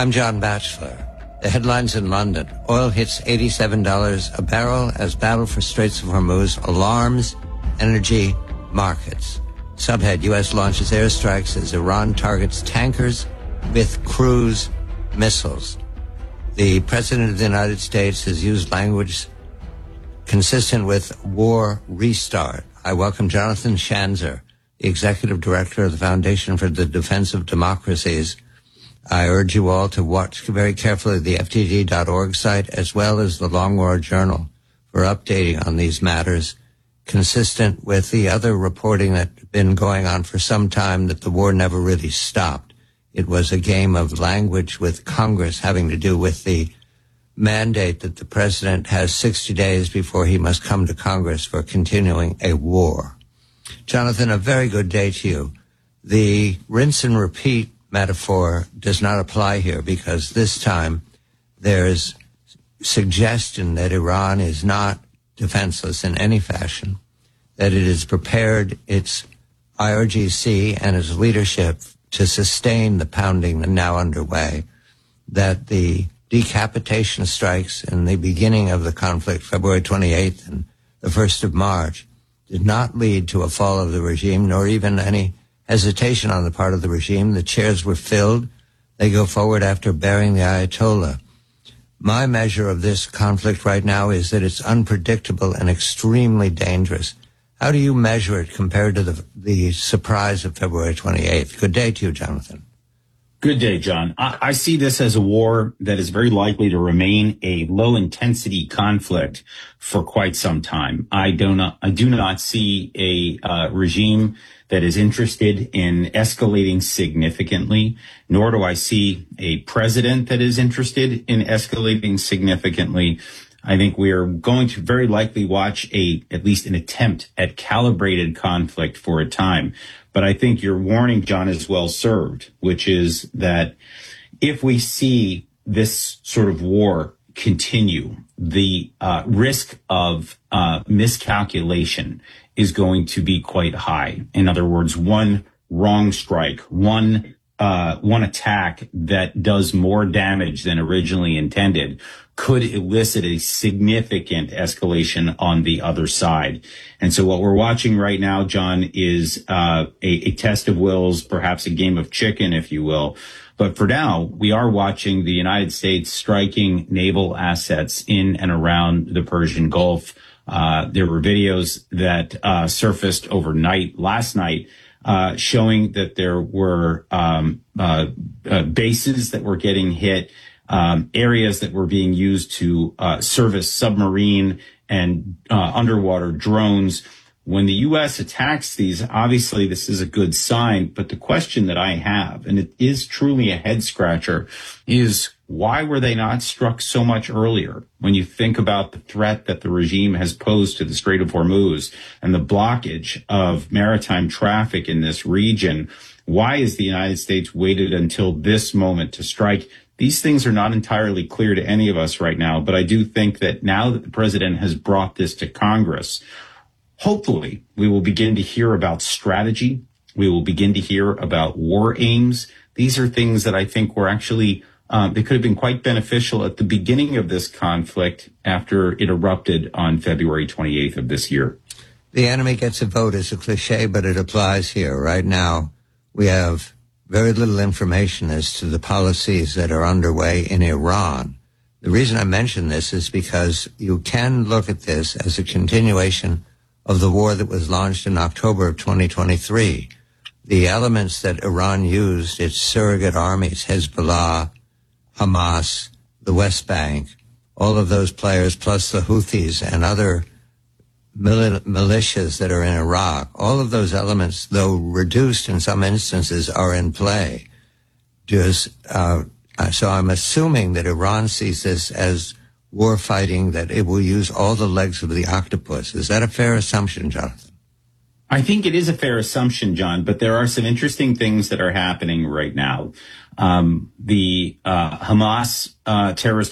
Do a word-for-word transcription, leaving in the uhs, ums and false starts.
I'm John Batchelor. The headlines in London. Oil hits eighty-seven dollars a barrel as battle for Straits of Hormuz alarms energy markets. Subhead, U S launches airstrikes as Iran targets tankers with cruise missiles. The President of the United States has used language consistent with war restart. I welcome Jonathan Schanzer, the Executive Director of the Foundation for the Defense of Democracies. I urge you all to watch very carefully the F T D dot org site as well as the Long War Journal for updating on these matters, consistent with the other reporting that's been going on for some time that the war never really stopped. It was a game of language with Congress having to do with the mandate that the president has sixty days before he must come to Congress for continuing a war. Jonathan, a very good day to you. The rinse and repeat metaphor does not apply here because this time there's suggestion that Iran is not defenseless in any fashion, that it has prepared its I R G C and its leadership to sustain the pounding now underway, that the decapitation strikes in the beginning of the conflict, February twenty-eighth and the first of March, did not lead to a fall of the regime, nor even any hesitation on the part of the regime. The chairs were filled. They go forward after burying the Ayatollah. My measure of this conflict right now is that it's unpredictable and extremely dangerous. How do you measure it compared to the, the surprise of February twenty-eighth? Good day to you, Jonathan. Good day, John. I, I see this as a war that is very likely to remain a low-intensity conflict for quite some time. I do not, I do not see a uh, regime that is interested in escalating significantly, nor do I see a president that is interested in escalating significantly. I think we are going to very likely watch a, at least an attempt at calibrated conflict for a time. But I think your warning, John, is well served, which is that if we see this sort of war continue, the uh, risk of uh, miscalculation is going to be quite high. In other words, one wrong strike, one uh, one attack that does more damage than originally intended could elicit a significant escalation on the other side. And so what we're watching right now, John, is uh, a, a test of wills, perhaps a game of chicken, if you will. But for now, we are watching the United States striking naval assets in and around the Persian Gulf. Uh, there were videos that uh, surfaced overnight, last night, uh, showing that there were um, uh, uh, bases that were getting hit, um, areas that were being used to uh, service submarine and uh, underwater drones. When the U S attacks these, obviously this is a good sign. But the question that I have, and it is truly a head scratcher, is why were they not struck so much earlier? When you think about the threat that the regime has posed to the Strait of Hormuz and the blockage of maritime traffic in this region, why has the United States waited until this moment to strike? These things are not entirely clear to any of us right now, but I do think that now that the president has brought this to Congress, hopefully we will begin to hear about strategy. We will begin to hear about war aims. These are things that I think were actually Um, they could have been quite beneficial at the beginning of this conflict after it erupted on February twenty-eighth of this year. The enemy gets a vote is a cliche, but it applies here. Right now, we have very little information as to the policies that are underway in Iran. The reason I mention this is because you can look at this as a continuation of the war that was launched in October of twenty twenty-three. The elements that Iran used, its surrogate armies, Hezbollah, Hamas, the West Bank, all of those players, plus the Houthis and other mil- militias that are in Iraq, all of those elements, though reduced in some instances, are in play. Just, uh, so I'm assuming that Iran sees this as war fighting, that it will use all the legs of the octopus. Is that a fair assumption, Jonathan? I think it is a fair assumption, John, but there are some interesting things that are happening right now. Um, the uh, Hamas uh, terrorist